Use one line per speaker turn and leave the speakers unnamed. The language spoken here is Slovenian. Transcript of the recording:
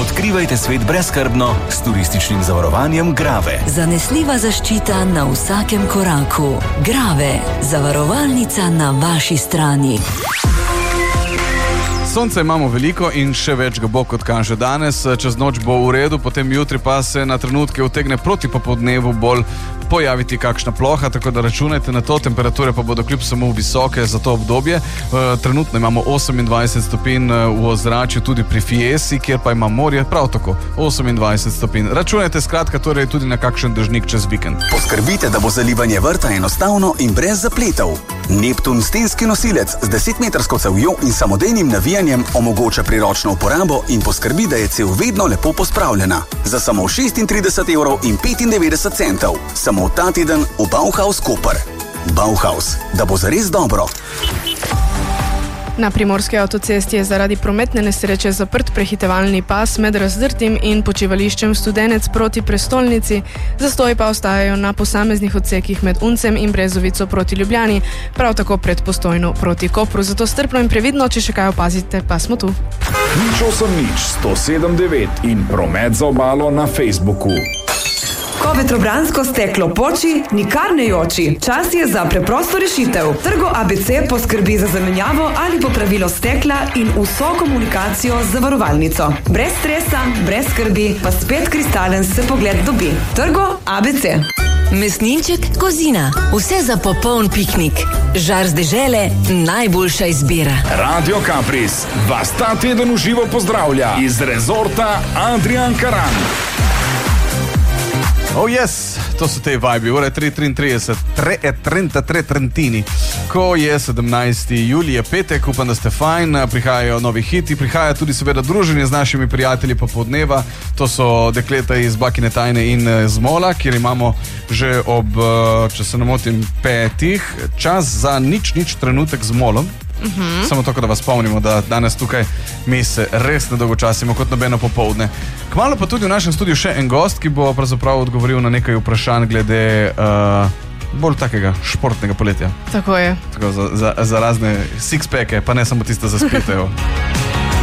Odkrivajte svet brezskrbno s turističnim zavarovanjem Grave.
Zanesljiva zaščita na vsakem koraku. Grave, zavarovalnica na vaši strani.
Sonce imamo veliko in še več ga bo, kot kaže danes. Čez noč bo v redu, potem jutri pa se na trenutke utegne proti popoldnevu bolj pojaviti kakšna ploha, tako da računajte na to. Temperature pa bodo kljub samo visoke za to obdobje. Trenutno imamo 28 stopinj v ozračju tudi pri Fiesi, kjer pa ima morje prav tako 28 stopinj. Računajte skratka torej tudi na kakšen dežnik čez vikend.
Poskrbite, da bo zalivanje vrta enostavno in brez zapletov. Neptun stenski nosilec z 10-metrsko cevjo in samodejnim navijanjem omogoča priročno uporabo in poskrbi, da je cev vedno lepo pospravljena. Za samo 36,95 €. Samo ta teden v Bauhaus Koper. Bauhaus, da bo zares dobro.
Na primorski avtocesti je zaradi prometne nesreče zaprt prehitevalni pas med Razdrtim in počivališčem Studenec proti prestolnici, zastoji pa ostajajo na posameznih odsekih med Uncem in Brezovico proti Ljubljani, prav tako pred Postojno proti Kopru, zato strpno in previdno, če še kaj opazite, pa smo tu.
080 in promet za obalo na Facebooku.
Ko vetrobransko steklo poči, nikar ne joči. Čas je za preprosto rešitev. Trgo ABC poskrbi za zamenjavo ali popravilo stekla in vso komunikacijo z zavarovalnico. Brez stresa, brez skrbi, pa spet kristalen se pogled dobi. Trgo ABC.
Mesninček Kozina. Vse za popoln piknik. Žar z dežele, najboljša izbira.
Radio Kapris vas ta teden v živo pozdravlja iz rezorta Adrian Karan.
Oh yes, to so te vibe, ura je 3:33 Trentini. Ko je 17. julij, je petek, upam, da ste fajn, prihajajo novi hiti, prihaja tudi seveda druženje z našimi prijatelji popoldneva, to so dekleta iz Bakine tajne in Zmola, kjer imamo že ob, če se ne motim, 5 čas za nič trenutek z Molom. Samo tako, da vas spomnimo, da danes tukaj mi se res ne dolgočasimo kot nobeno popoldne. Kmalu pa tudi v našem studiu še en gost, ki bo pravzaprav odgovoril na nekaj vprašanj glede bolj takega športnega poletja.
Tako je.
Tako za razne six-packe, pa ne samo tiste za spitejo.